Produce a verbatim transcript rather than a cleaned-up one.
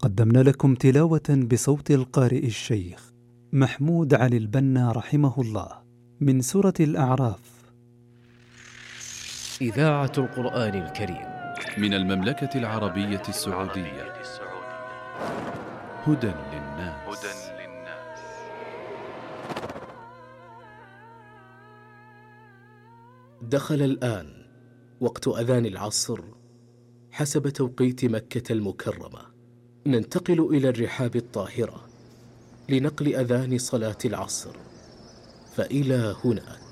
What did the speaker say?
قدمنا لكم تلاوة بصوت القارئ الشيخ محمود علي البنا رحمه الله من سورة الأعراف. إذاعة القرآن الكريم من المملكة العربية السعودية. هدى للناس. دخل الآن وقت أذان العصر حسب توقيت مكة المكرمة. ننتقل إلى الرحاب الطاهرة لنقل أذان صلاة العصر، فإلى هناك.